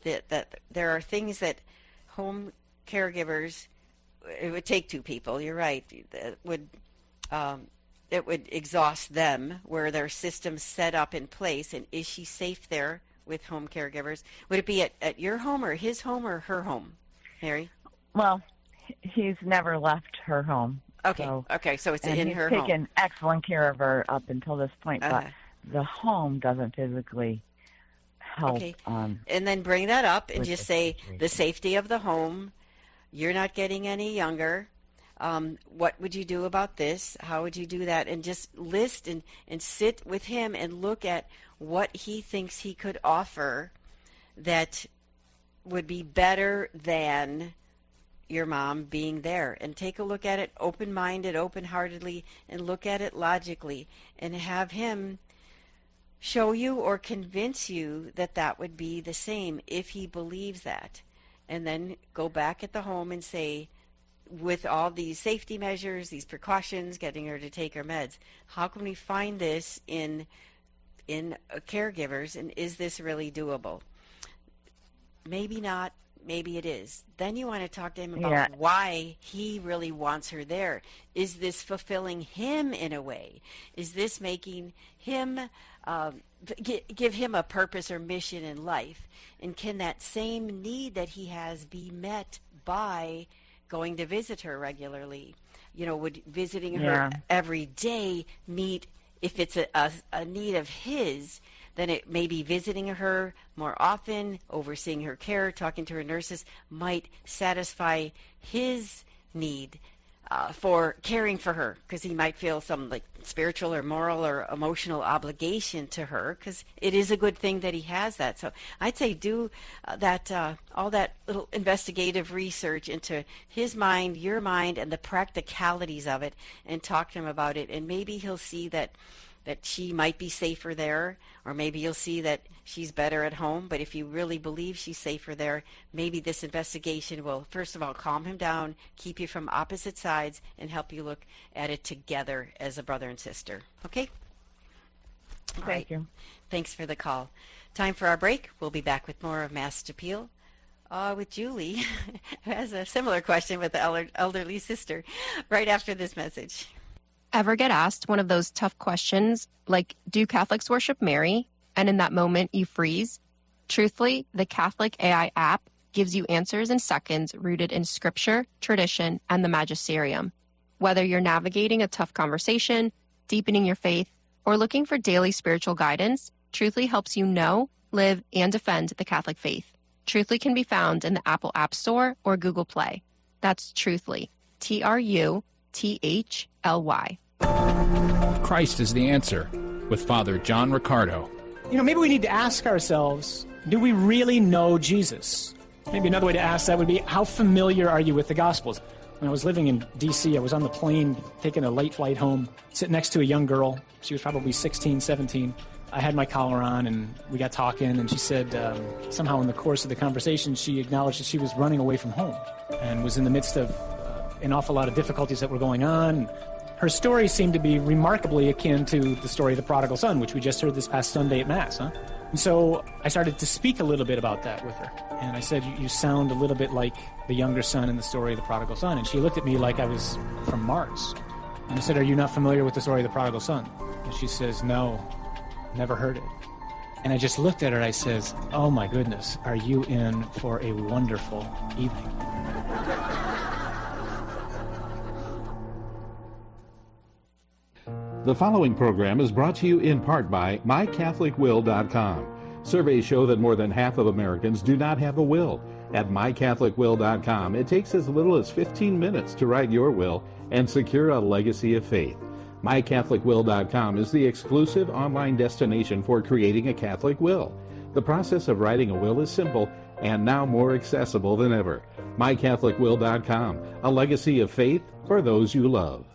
that there are things that home caregivers, it would take two people, you're right, that would it would exhaust them, where their system's set up in place. And is she safe there with home caregivers? Would it be at your home or his home or her home, Mary? Well, he's never left her home. Okay, so it's in her home. He's taken excellent care of her up until this point, but the home doesn't physically help. Okay, and then bring that up and just say the safety of the home. You're not getting any younger. What would you do about this? How would you do that? And just list and sit with him and look at what he thinks he could offer that would be better than your mom being there. And take a look at it open-minded, open-heartedly, and look at it logically, and have him show you or convince you that that would be the same if he believes that. And then go back at the home and say, with all these safety measures, these precautions, getting her to take her meds, how can we find this in caregivers, and is this really doable? Maybe not, maybe it is. Then you want to talk to him about why he really wants her there. Is this fulfilling him in a way? Is this making him, give him a purpose or mission in life? And can that same need that he has be met by going to visit her regularly? You know, would visiting her every day meet, if it's a need of his, then it may be visiting her more often, overseeing her care, talking to her nurses might satisfy his need for caring for her, because he might feel some like spiritual or moral or emotional obligation to her, because it is a good thing that he has that. So I'd say do that, all that little investigative research into his mind, your mind, and the practicalities of it, and talk to him about it. And maybe he'll see that she might be safer there, or maybe you'll see that she's better at home. But if you really believe she's safer there, maybe this investigation will, first of all, calm him down, keep you from opposite sides, and help you look at it together as a brother and sister. Okay? Thank you. Thanks for the call. Time for our break. We'll be back with more of Masked Appeal with Julie, who has a similar question with the elderly sister, right after this message. Ever get asked one of those tough questions like, do Catholics worship Mary? And in that moment you freeze? Truthfully, the Catholic AI app gives you answers in seconds rooted in scripture, tradition, and the magisterium. Whether you're navigating a tough conversation, deepening your faith, or looking for daily spiritual guidance, Truthfully helps you know, live, and defend the Catholic faith. Truthfully can be found in the Apple App Store or Google Play. That's Truthfully, Truthly. Christ is the answer, with Father John Riccardo. You know, maybe we need to ask ourselves, do we really know Jesus? Maybe another way to ask that would be, how familiar are you with the Gospels? When I was living in D.C., I was on the plane, taking a late flight home, sitting next to a young girl. She was probably 16, 17. I had my collar on, and we got talking, and she said somehow in the course of the conversation, she acknowledged that she was running away from home and was in the midst of an awful lot of difficulties that were going on. Her story seemed to be remarkably akin to the story of the prodigal son, which we just heard this past Sunday at Mass. And so I started to speak a little bit about that with her. And I said, you sound a little bit like the younger son in the story of the prodigal son. And she looked at me like I was from Mars. And I said, are you not familiar with the story of the prodigal son? And she says, no, never heard it. And I just looked at her and I says, oh my goodness, are you in for a wonderful evening? The following program is brought to you in part by MyCatholicWill.com. Surveys show that more than half of Americans do not have a will. At MyCatholicWill.com, it takes as little as 15 minutes to write your will and secure a legacy of faith. MyCatholicWill.com is the exclusive online destination for creating a Catholic will. The process of writing a will is simple and now more accessible than ever. MyCatholicWill.com, a legacy of faith for those you love.